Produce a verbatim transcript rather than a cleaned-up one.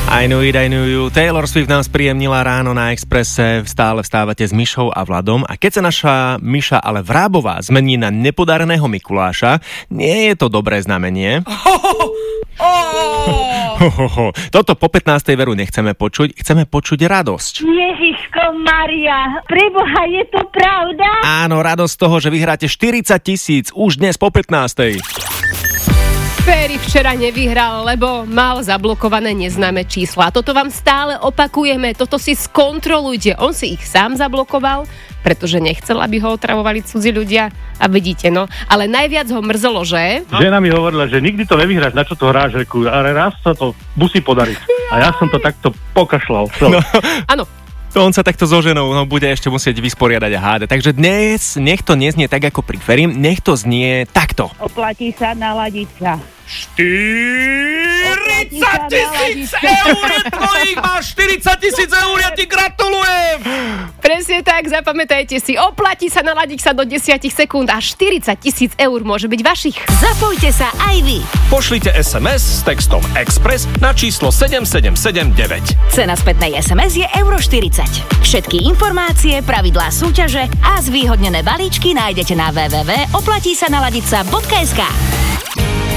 I knew it, I knew you. Taylor Swift nám spríjemnila ráno na Expresse. Stále vstávate s Mišou a Vladom. A keď sa naša Miša ale Vrábová zmení na nepodareného Mikuláša, nie je to dobré znamenie. Oh, oh. Ho, ho, ho. Toto po pätnástej veru nechceme počuť. Chceme počuť radosť. Ježiško Maria, preboha, je to pravda? Áno, radosť z toho, že vyhráte štyridsať tisíc už dnes po pätnástej. Féry včera nevyhral, lebo mal zablokované neznáme čísla. Toto vám stále opakujeme, toto si skontrolujte. On si ich sám zablokoval, pretože nechcel, aby ho otravovali cudzí ľudia. A vidíte, no. Ale najviac ho mrzelo, že... Žena mi hovorila, že nikdy to nevyhráš, na čo to hráš, reku, ale raz sa to musí podariť. A ja som to takto pokašľal. No. Áno. To on sa takto so ženou no, bude ešte musieť vysporiadať a hádať. Takže dnes nech to neznie tak ako pri Ferim, nech to znie takto. Oplatí sa naladiť sa. štyridsať tisíc eur je tvojich, máš štyridsať tisíc eur, ja ti gratulujem! Presne tak, zapamätajte si, oplatí sa naladiť sa do desať sekúnd a štyridsať tisíc eur môže byť vašich. Zapojte sa aj vy. Pošlite es em es s textom Express na číslo sedem sedem sedem deväť. Cena spätnej es em es je euro štyridsať. Všetky informácie, pravidlá súťaže a zvýhodnené balíčky nájdete na w w w bodka oplatí sa naladiť sa bodka es ká.